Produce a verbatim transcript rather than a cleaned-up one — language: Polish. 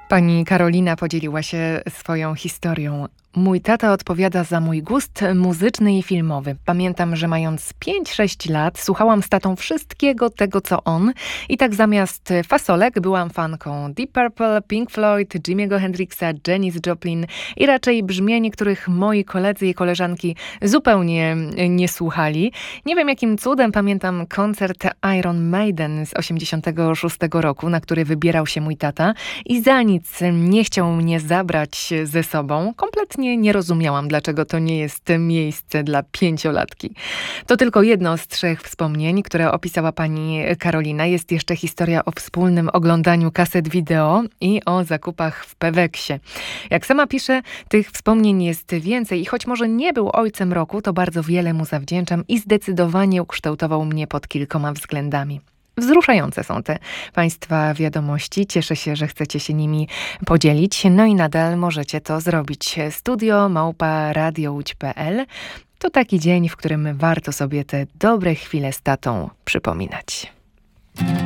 Pani Karolina podzieliła się swoją historią. Mój tata odpowiada za mój gust muzyczny i filmowy. Pamiętam, że mając pięć sześć lat słuchałam z tatą wszystkiego tego, co on. I tak zamiast fasolek byłam fanką Deep Purple, Pink Floyd, Jimiego Hendrixa, Janis Joplin i raczej brzmień, których moi koledzy i koleżanki zupełnie nie słuchali. Nie wiem, jakim cudem pamiętam koncert Iron Maiden z osiemdziesiątego szóstego roku, na który wybierał się mój tata i za nic nie chciał mnie zabrać ze sobą. Kompletnie nie rozumiałam, dlaczego to nie jest miejsce dla pięciolatki. To tylko jedno z trzech wspomnień, które opisała pani Karolina. Jest jeszcze historia o wspólnym oglądaniu kaset wideo i o zakupach w Peweksie. Jak sama pisze, tych wspomnień jest więcej i choć może nie był ojcem roku, to bardzo wiele mu zawdzięczam i zdecydowanie ukształtował mnie pod kilkoma względami. Wzruszające są te Państwa wiadomości. Cieszę się, że chcecie się nimi podzielić. No i nadal możecie to zrobić. Studio małpa radiołódź kropka pe el to taki dzień, w którym warto sobie te dobre chwile z tatą przypominać.